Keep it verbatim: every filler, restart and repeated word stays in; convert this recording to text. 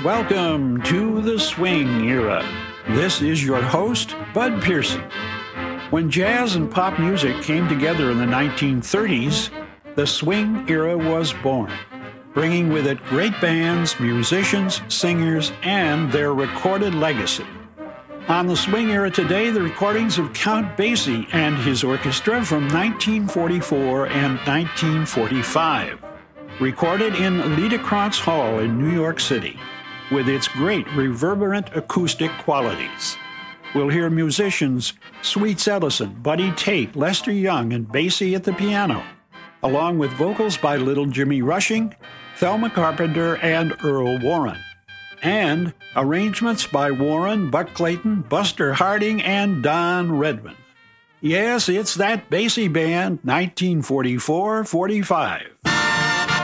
welcome to the swing era. This is your host, Bud Pearson. When jazz and pop music came together in the nineteen thirties, the swing era was born, bringing with it great bands, musicians, singers, and their recorded legacy. On the swing era today, the recordings of Count Basie and his orchestra from nineteen forty-four and nineteen forty-five, recorded in Liederkranz Hall in New York City, with its great reverberant acoustic qualities. We'll hear musicians Sweets Ellison, Buddy Tate, Lester Young, and Basie at the piano, along with vocals by Little Jimmy Rushing, Thelma Carpenter, and Earl Warren, and arrangements by Warren, Buck Clayton, Buster Harding, and Don Redman. Yes, it's that Basie Band, nineteen forty-four forty-five.